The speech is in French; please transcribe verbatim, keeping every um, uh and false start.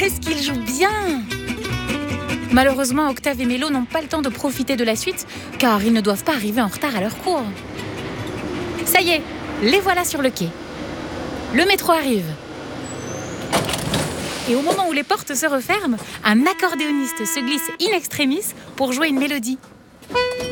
Qu'est-ce qu'ils jouent bien! Malheureusement, Octave et Mélo n'ont pas le temps de profiter de la suite, car ils ne doivent pas arriver en retard à leur cours. Ça y est, les voilà sur le quai. Le métro arrive. Et au moment où les portes se referment, un accordéoniste se glisse in extremis pour jouer une mélodie.